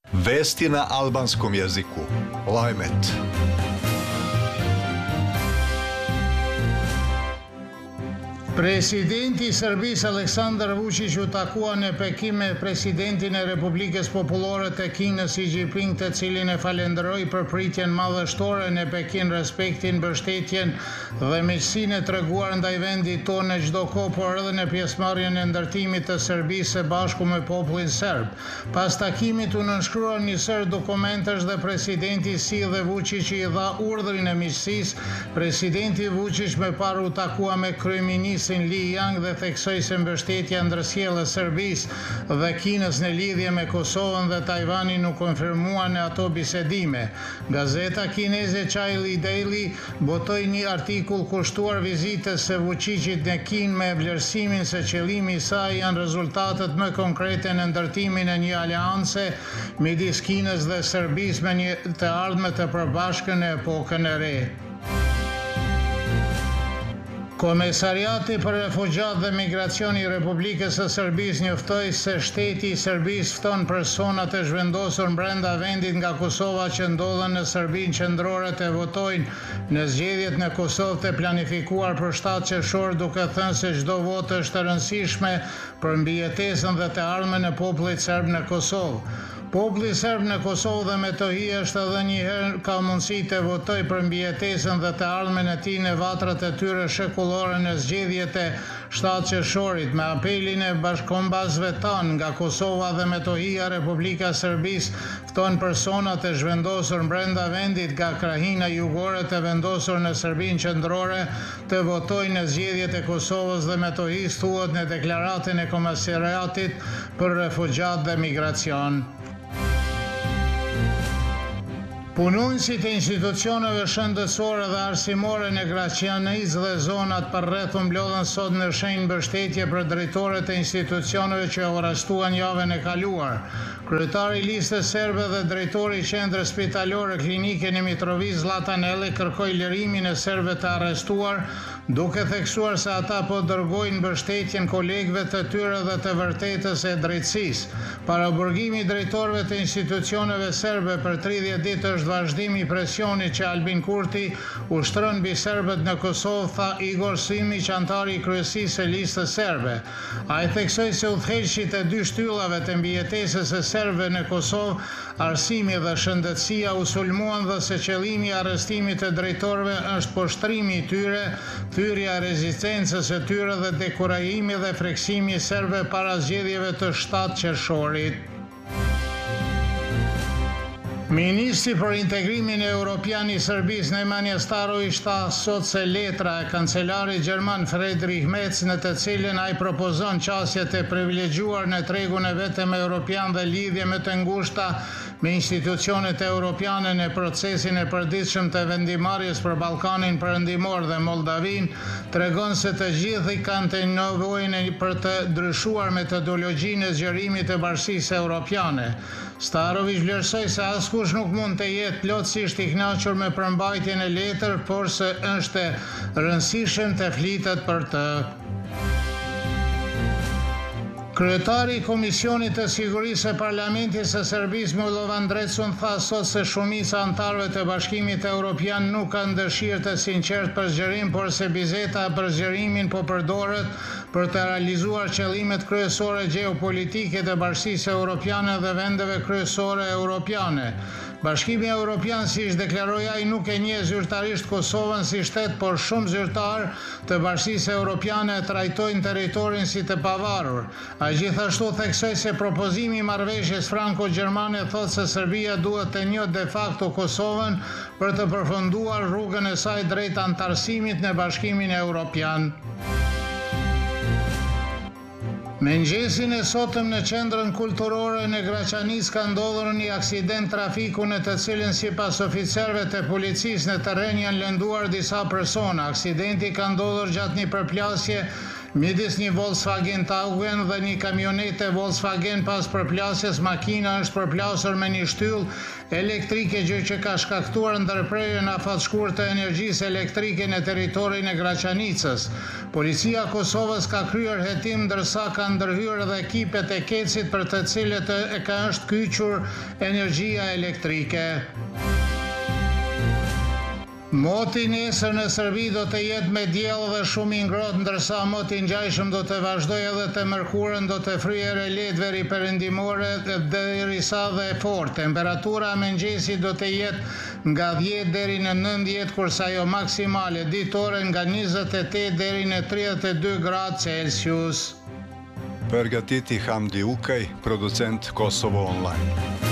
Vesti na albanskom jeziku. Lajmet. Presidenti i Serbisë Aleksandar Vučić u takua në Pekin me presidentin e Republikës Popullore të Kinës Xi Jinping, të cilin e falenderoi për pritjen madhështore në Pekin, respektin, mbështetjen dhe miqësinë e treguar ndaj vendit tonë në çdo kohë, por edhe në pjesëmarrjen e ndërtimit të Serbisë së bashku me popullin serb. Pas takimit u nënshkruan një sër dokumentesh dhe presidenti Si dhe Vučić i dha urdhrin e miqësisë. Presidenti Vučić më parë u takua me kryeministin Li Yang dhe theksoi se mbështetja ndërsjellë e Serbisë dhe Kinës në lidhje me Kosovën dhe Tajvanin u konfirmua në ato bisedime. Gazeta kineze Chile Daily botoi një artikull kushtuar vizitës së Vučićit në Kinë me vlerësimin se qëllimi i saj janë rezultatet më konkrete në ndërtimin e një aleance midis Kinës dhe Serbisë me një të ardhme të përbashkën në epokën e re. Komesariati për Refugjat dhe Migracion i Republikës së Serbisë njoftoi se shteti i Serbisë fton persona të zhvendosur brenda vendit nga Kosova që ndodhen në Serbinë qendrore të votojnë në zgjedhjet në Kosovë të planifikuar për 7 qershor, duke thënë se çdo votë është e rëndësishme për mbijetesën dhe të ardhmen e popullit serb në Kosovë. Populli serb në Kosovë dhe Metohi është edhe një herë ka mundësi të votojë për mbijetesën dhe të ardhmen e tij në vatrat e tyre shekullore në zgjedhjet e 7 qershorit. Me apelin e bashkëkombësve tanë nga Kosova dhe Metohia, Republika e Serbisë fton persona të zhvendosur brenda vendit nga krahina jugore të vendosur në Serbinë qendrore të votojnë në zgjedhjet e Kosovës dhe Metohisë, thuhet në deklaratën e Komesariatit për Refugjat dhe Migracion. Punonësit e institucioneve shëndetësore dhe arsimore në Graçaniz dhe zonat përreth u mblodhen sot në shenjë mbështetje për drejtorët e institucioneve që u arrestuan javën e kaluar. Kryetari i listës serbe dhe drejtori i qendrës spitalore klinike në Mitrovica Zlatan Elli kërkoi lirimin e serbëve të arrestuar, duke theksuar se ata po dërgojnë mbështetjen kolegëve të tyre dhe të vërtetës e drejtësisë. Paraburgimi i drejtorëve të institucioneve serbe për 30 ditë është vazhdimi i presionit që Albin Kurti ushtron mbi serbët në Kosovë, tha Igor Simić, antari i kryesisë së listës serbe. Ai theksoi se udhëheqësit e 2 shtyllave të mbijetesës së serbëve në Kosovë, arsimi dhe shëndetësia u sulmuan dhe se qëllimi i arrestimit të drejtorëve është poshtrimi i tyre, thyrja e rezistencës së tyre dhe dekurajimi dhe freksimi i serbëve para zgjedhjeve të 7 qershorit. Ministri për integrimin evropian i Serbisë Nemanja Starović tha sot se letra e kancelarit gjerman Friedrich Merz, në të cilën ai propozon qasje të privilegjuar në tregun e vetëm evropian dhe lidhje më të ngushta me institucionet europiane në procesin e përditshëm të vendimarrjes për Ballkanin Perëndimor dhe Moldavin, tregon se të gjithë kanë të nevojën për të ndryshuar metodologjinë e zgjerimit të Bashkisë Evropiane. Starović vlerësoi se askush nuk mund të jetë plotësisht i kënaqur me përmbajtjen e letër, por se është e rëndësishme të flitet për të. Kryetari i Komisionit të Sigurisë së Parlamentit së Serbisë Milovan Drecun tha sot se shumica antarëve të Bashkimit Evropian nuk kanë dëshirë të sinqertë për zgjerim, por se bizeta për zgjerimin po përdoret për të realizuar qëllimet kryesore gjeopolitike të Bashkisë Evropiane dhe vendeve kryesore europiane. Bashkimi Evropian, siç deklaroi ai, nuk e njeh zyrtarisht Kosovën si shtet, por shumë zyrtarë të Bashkisë Evropiane trajtojnë territorin si të pavarur. Ai gjithashtu theksoi se propozimi i marrëveshjes franko-gjermane thotë se Serbia duhet të njohë de facto Kosovën për të përfunduar rrugën e saj drejt antarësimit në Bashkimin Evropian. Mëngjesin e sotëm në qendrën kulturore në Graçaniz ka ndodhur një aksident trafiku në të cilin sipas oficerëve të policisë në terren janë lënduar disa persona. Aksidenti ka ndodhur gjatë një përplasje Midis një Volkswagen Tiguan dhe një kamionete Volkswagen pas përplasjes, makina është përplasur me një shtyllë elektrike, gjë që ka shkaktuar ndërprerjen afatshkurë të energjisë elektrike në territorin e Graçanicës. Policia e Kosovës ka kryer hetim ndërsa ka ndërhyrë edhe ekipet e KEC-it për të cilët e ka është kyçur energjia elektrike. Moti nesër në Serbi do të jetë me diell dhe shumë i ngrohtë, ndërsa moti i ngjajshëm do të vazhdojë edhe të mërkurën, do të fryjë relet veri perëndimore derisa dhe e fortë. Temperatura e mëngjesit do të jetë nga 10 deri në 19, kurse ajo maksimale ditore nga 28 deri në 32 gradë Celsius. Përgatiti Hamdi Ukaj, producent Kosovo Online.